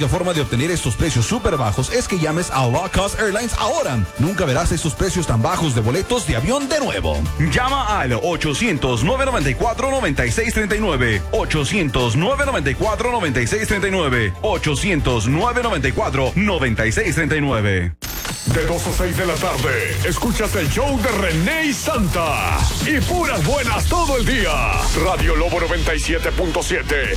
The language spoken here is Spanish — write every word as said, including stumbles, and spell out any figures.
única forma de obtener estos precios súper bajos es que llames a Low Cost Airlines ahora. Nunca verás estos precios tan bajos de boletos de avión de nuevo. Llama al ochocientos, nueve noventa y cuatro, noventa y seis treinta y nueve. ochocientos, nueve noventa y cuatro, noventa y seis treinta y nueve. ochocientos, nueve noventa y cuatro, noventa y seis treinta y nueve. De dos a seis de la tarde, escuchas el show de René y Santa. Y puras buenas todo el día. Radio Lobo noventa y siete punto siete.